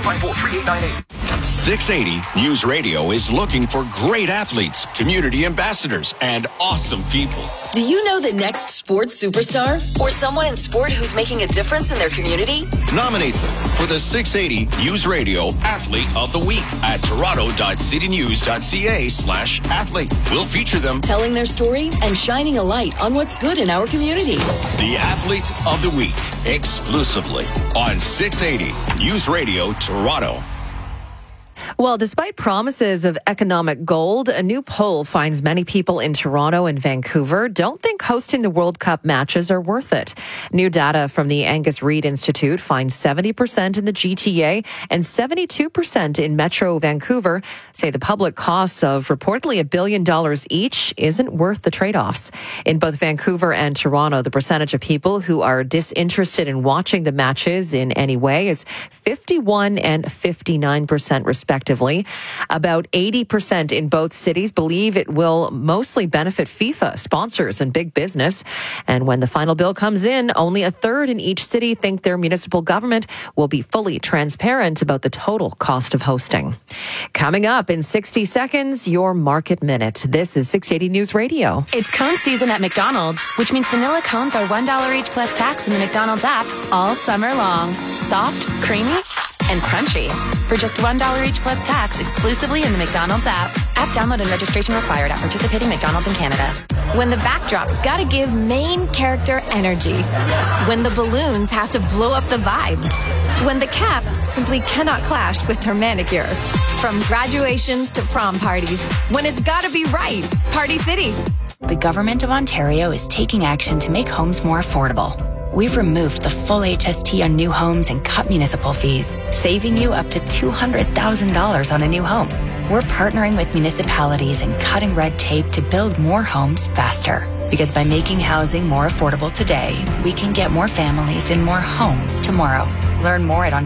854-3898. 680 News Radio is looking for great athletes, community ambassadors, and awesome people. Do you know the next sports superstar? Or someone in sport who's making a difference in their community? Nominate them for the 680 News Radio Athlete of the Week at toronto.citynews.ca/athlete. We'll feature them telling their story and shining a light on what's good in our community. The Athlete of the Week, exclusively on 680 News Radio Toronto. Well, despite promises of economic gold, a new poll finds many people in Toronto and Vancouver don't think hosting the World Cup matches are worth it. New data from the Angus Reid Institute finds 70% in the GTA and 72% in Metro Vancouver say the public costs of reportedly $1 billion each isn't worth the trade-offs. In both Vancouver and Toronto, the percentage of people who are disinterested in watching the matches in any way is 51 and 59% respectively. About 80% in both cities believe it will mostly benefit FIFA, sponsors, and big business. And when the final bill comes in, only a third in each city think their municipal government will be fully transparent about the total cost of hosting. Coming up in 60 seconds, your Market Minute. This is 680 News Radio. It's cone season at McDonald's, which means vanilla cones are $1 each plus tax in the McDonald's app all summer long. Soft, creamy, and crunchy. For just $1 each plus tax exclusively in the McDonald's app. App download and registration required at participating McDonald's in Canada. When the backdrop's gotta give main character energy. When the balloons have to blow up the vibe. When the cap simply cannot clash with her manicure. From graduations to prom parties. When it's gotta be right. Party City. The Government of Ontario is taking action to make homes more affordable. We've removed the full HST on new homes and cut municipal fees, saving you up to $200,000 on a new home. We're partnering with municipalities and cutting red tape to build more homes faster. Because by making housing more affordable today, we can get more families in more homes tomorrow. Learn more at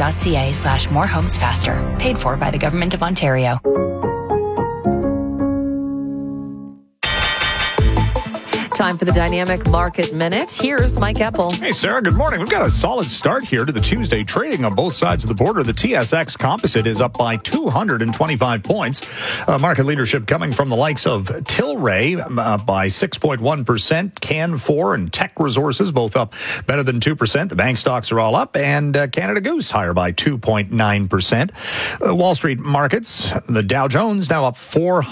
ontario.ca/morehomesfaster. Paid for by the Government of Ontario. Time for the Dynamic Market Minute. Here's Mike Eppel. Hey, Sarah, good morning. We've got a solid start here to the Tuesday trading on both sides of the border. The TSX Composite is up by 225 points. Market leadership coming from the likes of Tilray by 6.1%. Canfor and Tech Resources both up better than 2%. The bank stocks are all up, and Canada Goose higher by 2.9%. Wall Street markets, the Dow Jones now up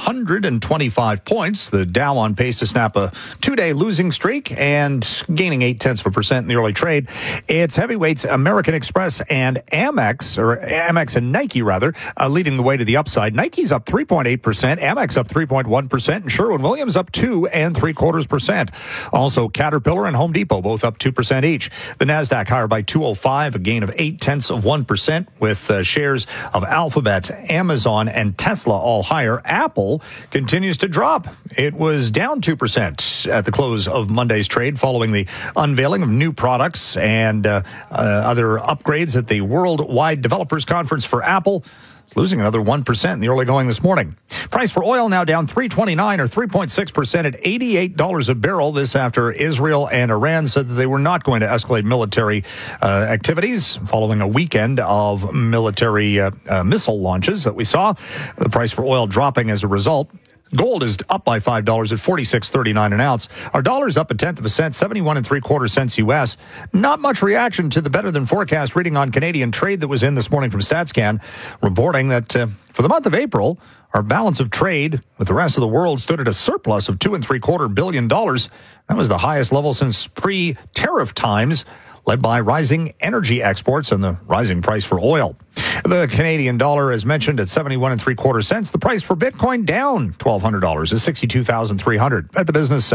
425 points. The Dow on pace to snap a two-day losing streak and gaining 0.8% in the early trade. It's heavyweights American Express and Amex and Nike leading the way to the upside. Nike's up 3.8%, Amex up 3.1%, and Sherwin-Williams up 2.75%. Also, Caterpillar and Home Depot both up 2% each. The Nasdaq higher by 205, a gain of 0.8%, with shares of Alphabet, Amazon, and Tesla all higher. Apple continues to drop. It was down 2% at the close of Monday's trade following the unveiling of new products and other upgrades at the Worldwide Developers Conference for Apple. It's losing another 1% in the early going this morning. Price for oil now down $3.29 or 3.6% at $88 a barrel. This after Israel and Iran said that they were not going to escalate military activities following a weekend of military missile launches that we saw. The price for oil dropping as a result. Gold is up by $5 at $46.39 an ounce. Our dollar's up 0.1 cent, 71 3/4 cents U.S. Not much reaction to the better than forecast reading on Canadian trade that was in this morning from StatsCan, reporting that for the month of April, our balance of trade with the rest of the world stood at a surplus of $2.75 billion. That was the highest level since pre-tariff times, led by rising energy exports and the rising price for oil. The Canadian dollar, as mentioned, at 71 3/4 cents. The price for Bitcoin down $1,200 at $62,300 at the business